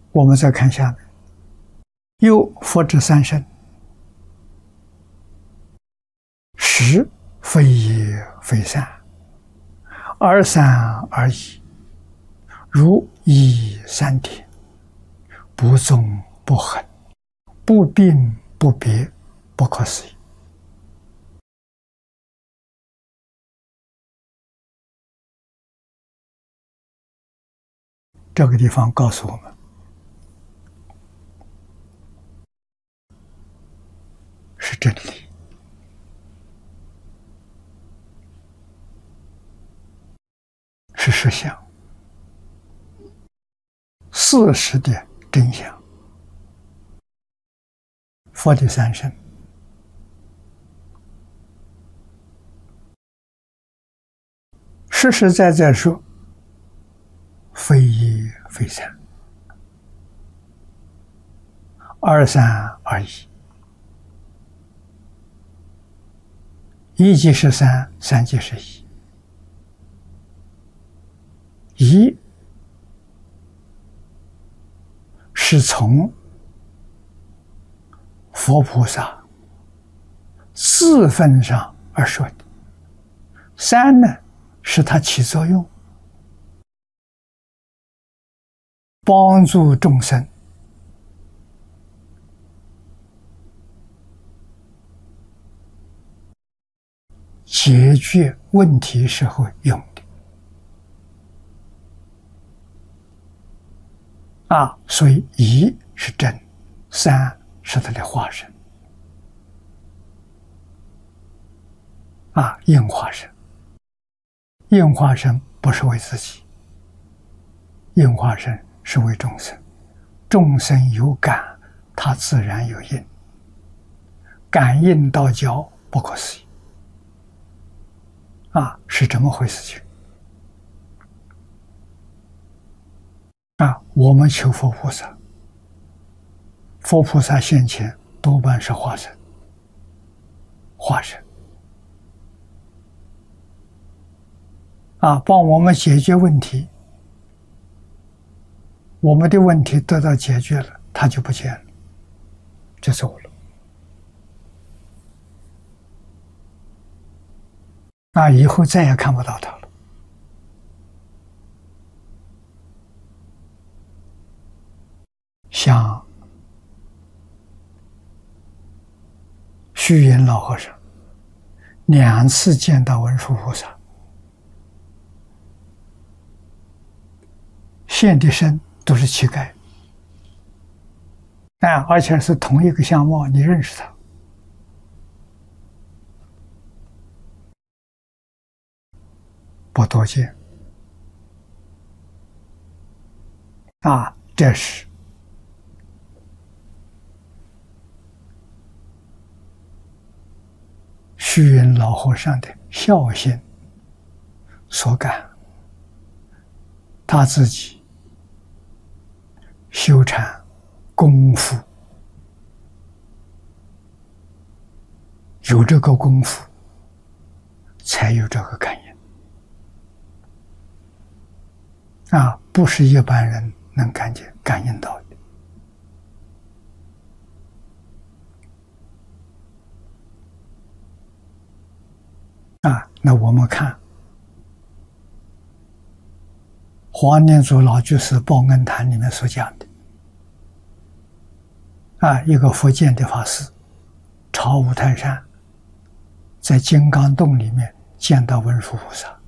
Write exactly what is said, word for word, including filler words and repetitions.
我们再看下面，又佛之三身，实非也非三，二三而已，如一三体，不纵不横，不并不别，不可思议。这个地方告诉我们，是真理，是实相，事实的真相。佛的三身，实实在在说，非一非三，二三而已。一即是三，三即是一。一是从佛菩萨自分上而说的，三呢是它起作用，帮助众生解决问题时候用的啊，所以一是真，三是它的化身啊，应化身。应化身不是为自己，应化身是为众生。众生有感，他自然有应，感应道交，不可思议啊，是这么回事情啊。我们求佛菩萨，佛菩萨现前多半是化身，化身啊，帮我们解决问题。我们的问题得到解决了，他就不见了，就走了。那以后再也看不到他了。像虚云老和尚两次见到文殊菩萨，现的身都是乞丐，啊，而且是同一个相貌，你认识他。不多见啊，这是虚云老和尚的孝心所感，他自己修禅功夫，有这个功夫，才有这个感应啊，不是一般人能感觉感应到的啊。那我们看华念祖老居士报恩坛里面所讲的啊，一个福建的法师朝五台山，在金刚洞里面见到文殊菩萨，